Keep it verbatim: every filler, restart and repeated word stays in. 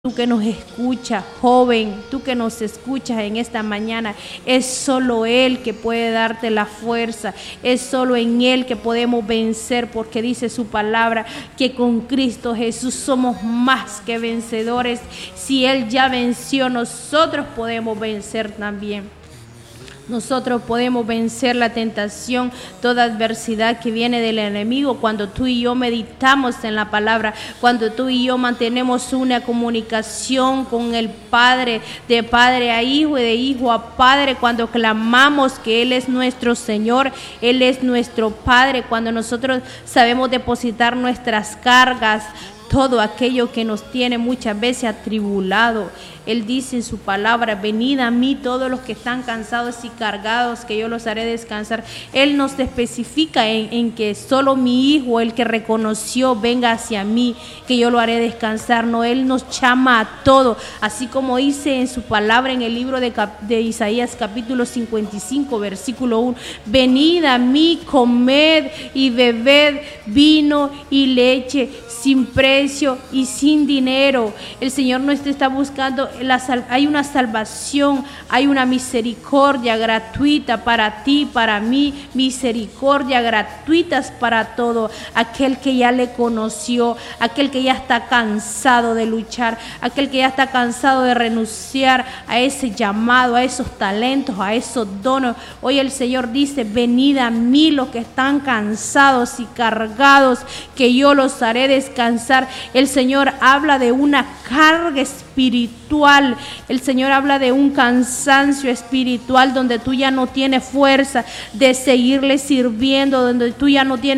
Tú que nos escuchas, joven, tú que nos escuchas en esta mañana, es solo Él que puede darte la fuerza, es solo en Él que podemos vencer, porque dice su palabra que con Cristo Jesús somos más que vencedores. Si Él ya venció, nosotros podemos vencer también. Nosotros podemos vencer la tentación, toda adversidad que viene del enemigo cuando tú y yo meditamos en la palabra, cuando tú y yo mantenemos una comunicación con el Padre, de padre a hijo y de hijo a padre, cuando clamamos que Él es nuestro Señor, Él es nuestro Padre, cuando nosotros sabemos depositar nuestras cargas, todo aquello que nos tiene muchas veces atribulado. Él dice en su palabra: venid a mí todos los que están cansados y cargados, que yo los haré descansar. Él nos especifica en, en que solo mi hijo, el que reconoció, venga hacia mí, que yo lo haré descansar. No, Él nos llama a todo, así como dice en su palabra en el libro de, de Isaías capítulo cincuenta y cinco versículo uno: venid a mí, comed y bebed vino y leche sin precio y sin dinero. El Señor no está buscando la sal, hay una salvación, hay una misericordia gratuita para ti, para mí, misericordia gratuitas para todo aquel que ya le conoció, aquel que ya está cansado de luchar, aquel que ya está cansado de renunciar a ese llamado, a esos talentos, a esos dones. Hoy el Señor dice: venid a mí los que están cansados y cargados, que yo los haré descansar. El Señor habla de una carga espiritual, el Señor habla de un cansancio espiritual donde tú ya no tienes fuerza de seguirle sirviendo, donde tú ya no tienes